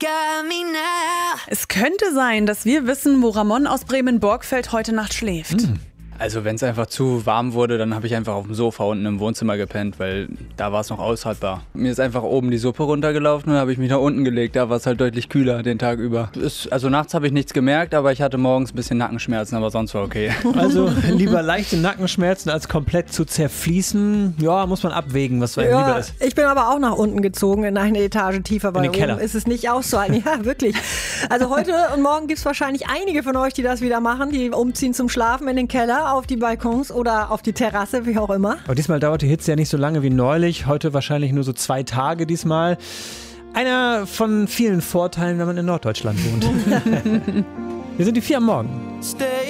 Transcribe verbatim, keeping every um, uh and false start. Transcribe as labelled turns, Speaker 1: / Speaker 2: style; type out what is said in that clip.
Speaker 1: Es könnte sein, dass wir wissen, wo Ramon aus Bremen-Borgfeld heute Nacht schläft.
Speaker 2: Hm. Also wenn es einfach zu warm wurde, dann habe ich einfach auf dem Sofa unten im Wohnzimmer gepennt, weil da war es noch aushaltbar. Mir ist einfach oben die Suppe runtergelaufen und dann habe ich mich nach unten gelegt. Da war es halt deutlich kühler den Tag über. Ist, also nachts habe ich nichts gemerkt, aber ich hatte morgens ein bisschen Nackenschmerzen, aber sonst war okay.
Speaker 3: Also lieber leichte Nackenschmerzen als komplett zu zerfließen. Ja, muss man abwägen, was einem
Speaker 4: ja,
Speaker 3: lieber ist.
Speaker 4: Ich bin aber auch nach unten gezogen, in eine Etage tiefer, weil
Speaker 3: in den Keller.
Speaker 4: Oben ist es nicht auszuhalten. Ja, wirklich. Also heute und morgen gibt es wahrscheinlich einige von euch, die das wieder machen, die umziehen zum Schlafen in den Keller, auf die Balkons oder auf die Terrasse, wie auch immer.
Speaker 3: Aber diesmal dauert die Hitze ja nicht so lange wie neulich. Heute wahrscheinlich nur so zwei Tage diesmal. Einer von vielen Vorteilen, wenn man in Norddeutschland wohnt. Wir sind die vier am Morgen.